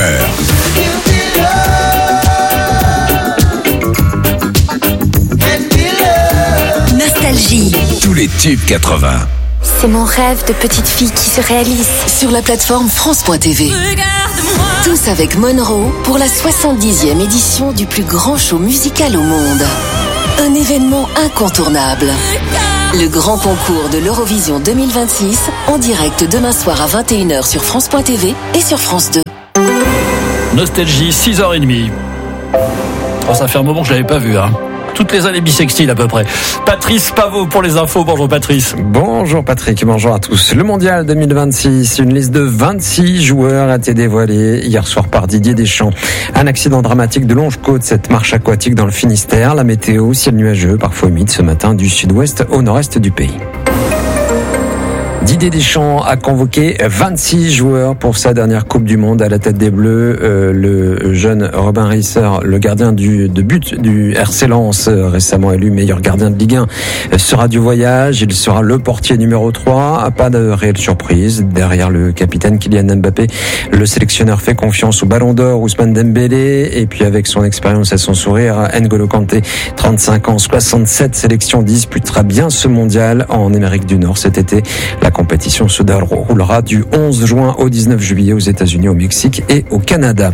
heure. Nostalgie. Tous les tubes 80. C'est mon rêve de petite fille qui se réalise. Sur la plateforme France.tv. Tous avec Monroe pour la 70e édition du plus grand show musical au monde. Un événement incontournable. Le grand concours de l'Eurovision 2026 en direct demain soir à 21h sur France.tv et sur France 2. Nostalgie, 6h30. Oh, ça fait un moment que je l'avais pas vu, hein. Toutes les années bissextiles à peu près. Patrice Paveau pour les infos. Bonjour Patrice. Bonjour Patrick, bonjour à tous. Le Mondial 2026, une liste de 26 joueurs a été dévoilée hier soir par Didier Deschamps. Un accident dramatique de longe-côte, cette marche aquatique dans le Finistère. La météo, ciel nuageux, parfois humide ce matin du sud-ouest au nord-est du pays. Didier Deschamps a convoqué 26 joueurs pour sa dernière Coupe du Monde à la tête des Bleus. Le jeune Robin Riser, le gardien de but du RC Lens, récemment élu meilleur gardien de Ligue 1, sera du voyage. Il sera le portier numéro 3. Pas de réelle surprise. Derrière le capitaine Kylian Mbappé, le sélectionneur fait confiance au Ballon d'Or Ousmane Dembélé. Et puis avec son expérience et son sourire, N'Golo Kanté, 35 ans, 67 sélections, disputera bien ce mondial en Amérique du Nord cet été. La compétition se déroulera du 11 juin au 19 juillet aux États-Unis, au Mexique et au Canada.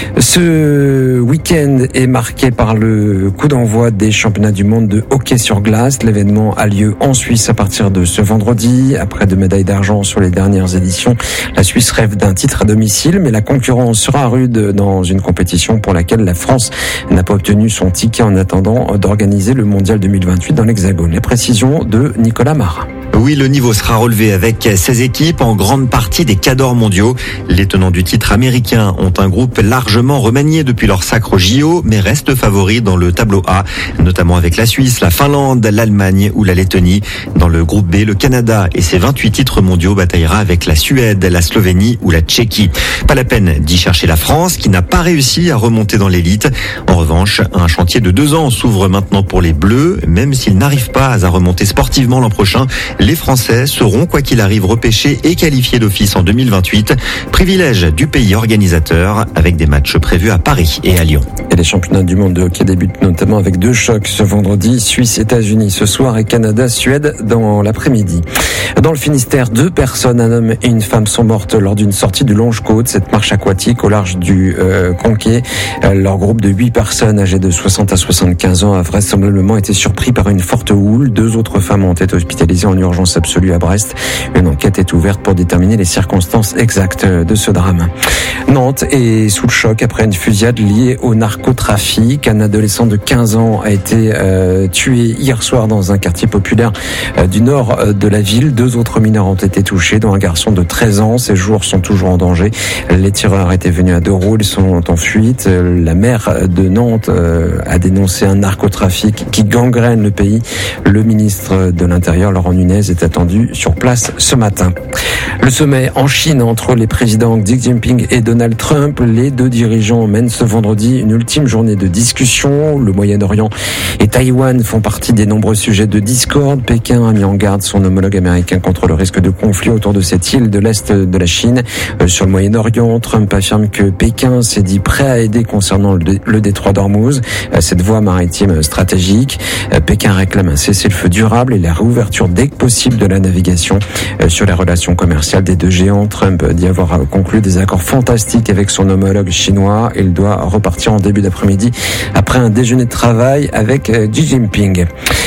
Ce week-end est marqué par le coup d'envoi des championnats du monde de hockey sur glace. L'événement a lieu en Suisse à partir de ce vendredi. Après 2 médailles d'argent sur les dernières éditions, la Suisse rêve d'un titre à domicile, mais la concurrence sera rude dans une compétition pour laquelle la France n'a pas obtenu son ticket en attendant d'organiser le mondial 2028 dans l'Hexagone. Les précisions de Nicolas Marin. Oui, le niveau sera relevé avec 16 équipes, en grande partie des cadors mondiaux. Les tenants du titre américain ont un groupe largement remanié depuis leur sacre au JO, mais restent favoris dans le tableau A, notamment avec la Suisse, la Finlande, l'Allemagne ou la Lettonie. Dans le groupe B, le Canada et ses 28 titres mondiaux bataillera avec la Suède, la Slovénie ou la Tchéquie. Pas la peine d'y chercher la France, qui n'a pas réussi à remonter dans l'élite. En revanche, un chantier de 2 ans s'ouvre maintenant pour les Bleus, même s'ils n'arrivent pas à remonter sportivement l'an prochain. Les Français seront, quoi qu'il arrive, repêchés et qualifiés d'office en 2028. Privilège du pays organisateur avec des matchs prévus à Paris et à Lyon. Et les championnats du monde de hockey débutent notamment avec 2 chocs ce vendredi. Suisse-États-Unis ce soir et Canada-Suède dans l'après-midi. Dans le Finistère, 2 personnes, un homme et une femme, sont mortes lors d'une sortie de longe-côte. Cette marche aquatique au large du Conquet. Leur groupe de 8 personnes âgées de 60 à 75 ans a vraisemblablement été surpris par une forte houle. 2 autres femmes ont été hospitalisées en urgence absolue à Brest. Une enquête est ouverte pour déterminer les circonstances exactes de ce drame. Nantes est sous le choc après une fusillade liée au narcotrafic. Un adolescent de 15 ans a été tué hier soir dans un quartier populaire du nord de la ville. 2 autres mineurs ont été touchés, dont un garçon de 13 ans. Ces jours sont toujours en danger. Les tireurs étaient venus à 2 roues, ils sont en fuite. La maire de Nantes a dénoncé un narcotrafic qui gangrène le pays. Le ministre de l'Intérieur, Laurent Nunez, est attendu sur place ce matin. Le sommet en Chine entre les présidents Xi Jinping et Donald Trump. Les 2 dirigeants mènent ce vendredi une ultime journée de discussion. Le Moyen-Orient et Taïwan font partie des nombreux sujets de discorde. Pékin a mis en garde son homologue américain contre le risque de conflit autour de cette île de l'Est de la Chine. Sur le Moyen-Orient, Trump affirme que Pékin s'est dit prêt à aider concernant le détroit d'Ormuz, cette voie maritime stratégique. Pékin réclame un cessez-le-feu durable et la réouverture dès que possible de la navigation. Sur les relations commerciales des 2 géants, Trump dit avoir conclu des accords fantastiques avec son homologue chinois. Il doit repartir en début d'après-midi après un déjeuner de travail avec Xi Jinping.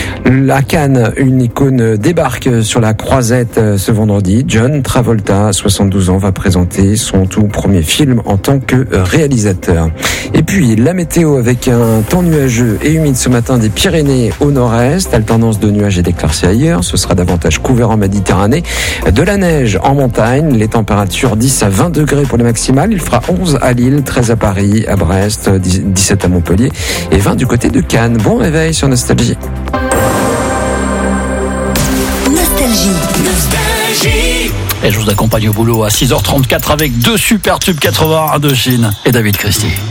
À Cannes, une icône débarque sur la croisette ce vendredi. John Travolta, 72 ans, va présenter son tout premier film en tant que réalisateur. Et puis, la météo avec un temps nuageux et humide ce matin des Pyrénées au nord-est. Alternance de nuages et d'éclaircies ailleurs. Ce sera davantage couvert en Méditerranée. De la neige en montagne. Les températures 10 à 20 degrés pour les maximales. Il fera 11 à Lille, 13 à Paris, à Brest, 17 à Montpellier et 20 du côté de Cannes. Bon réveil sur Nostalgie. Nostalgie. Et je vous accompagne au boulot à 6h34 avec 2 super tubes 80 de Chine et David Christie.